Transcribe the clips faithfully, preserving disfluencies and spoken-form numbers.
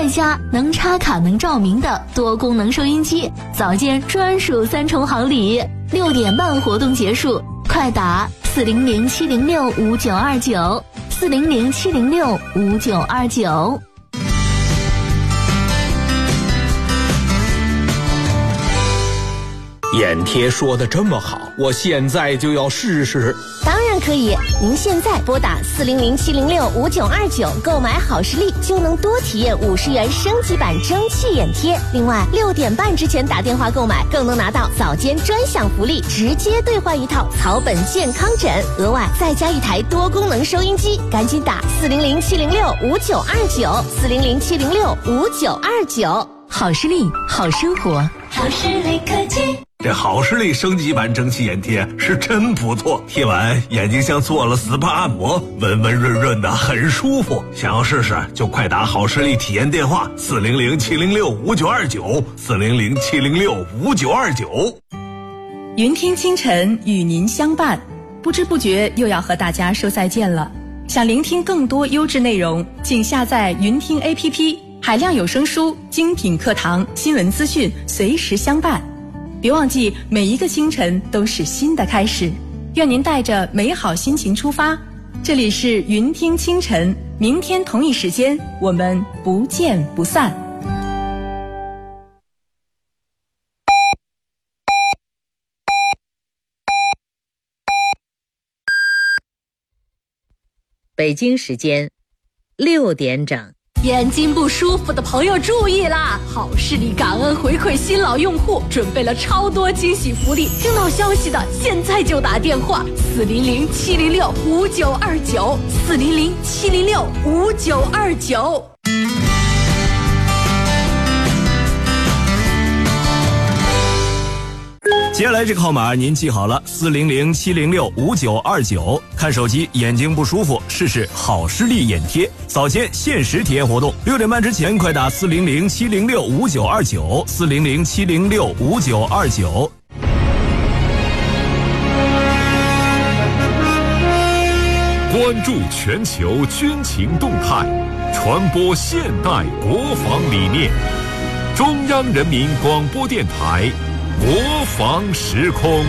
在家能插卡能照明的多功能收音机，早间专属三重好礼。六点半活动结束，快打四零零七零六五九二九，四零零七零六五九二九。 眼贴说的这么好，我现在就要试试。 当然可以，您现在拨打四零零七零六五九二九购买好视力，就能多体验五十元升级版蒸汽眼贴。另外，六点半之前打电话购买，更能拿到早间专享福利，直接兑换一套草本健康枕，额外再加一台多功能收音机。赶紧打四零零七零六五九二九，四零零七零六五九二九。 好视力，好生活， 好视力科技。 这好视力升级版蒸汽眼贴是真不错，贴完眼睛像做了 S P A 按摩，温温润润的，很舒服。想要试试就快打好视力体验电话四零零七零六五九二九，四零零七零六五九二九。 云听清晨与您相伴，不知不觉又要和大家说再见了。想聆听更多优质内容，请下载云听 A P P， 海量有声书、精品课堂、新闻资讯随时相伴。别忘记，每一个清晨都是新的开始。愿您带着美好心情出发。这里是云听清晨，明天同一时间我们不见不散。 北京时间六点整。 眼睛不舒服的朋友注意啦！好视力感恩回馈新老用户，准备了超多惊喜福利。听到消息的现在就打电话四零零七零六五九二九，四零零七零六五九二九。 接下来这个号码您记好了，四零零七零六五九二九。看手机眼睛不舒服，试试好视力眼贴，早间限时体验活动，六点半之前快打四零零七零六五九二九，四零零七零六五九二九。 关注全球军情动态，传播现代国防理念。中央人民广播电台国防时空。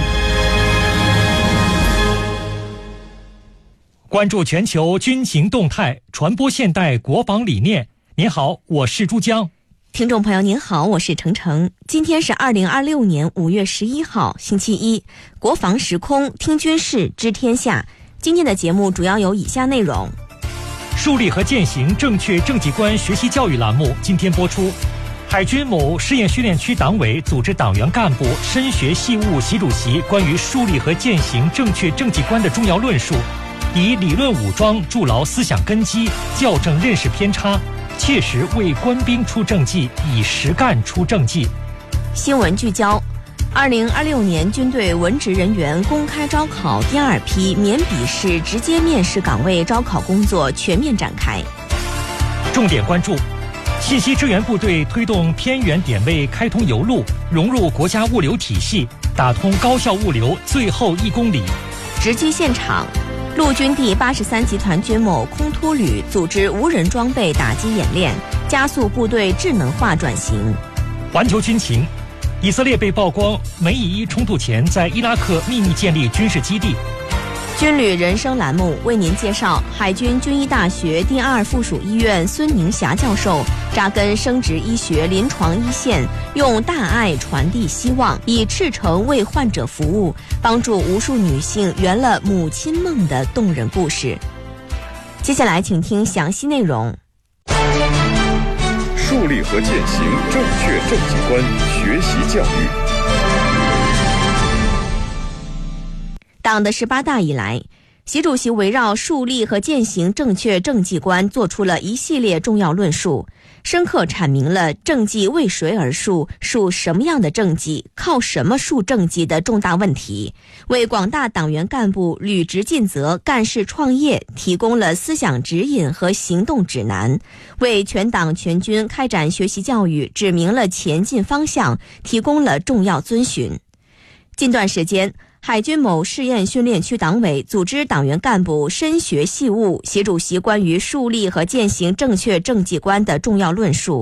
关注全球军情动态，传播现代国防理念。您好，我是珠江。 听众朋友您好，我是程程。今天是二零二六年五月十一号，星期一。国防时空，听军事，知天下。今天的节目主要有以下内容： 树立和践行正确政绩观学习教育栏目今天播出。海军某试验训练区党委组织党员干部深学细悟习主席关于树立和践行正确政绩观的重要论述，以理论武装筑牢思想根基，校正认识偏差，切实为官兵出政绩，以实干出政绩。 新闻聚焦：二零二六年军队文职人员公开招考第二批免笔试直接面试岗位招考工作全面展开。 重点关注：信息支援部队推动偏远点位开通邮路，融入国家物流体系，打通高效物流最后一公里。 直击现场：陆军第八十三集团军某空突旅组织无人装备打击演练，加速部队智能化转型。 环球军情：以色列被曝光美以伊冲突前在伊拉克秘密建立军事基地。 军旅人生栏目为您介绍海军军医大学第二附属医院孙宁霞教授扎根生殖医学临床一线，用大爱传递希望，以赤诚为患者服务，帮助无数女性圆了母亲梦的动人故事。接下来请听详细内容。 树立和践行正确政绩观学习教育。 党的十八大以来，习主席围绕树立和践行正确政绩观做出了一系列重要论述，深刻阐明了政绩为谁而树、树什么样的政绩、靠什么树政绩的重大问题，为广大党员干部履职尽责、干事创业提供了思想指引和行动指南，为全党全军开展学习教育指明了前进方向，提供了重要遵循。近段时间，海军某试验训练区党委组织党员干部深学细悟习主席关于树立和践行正确政绩观的重要论述，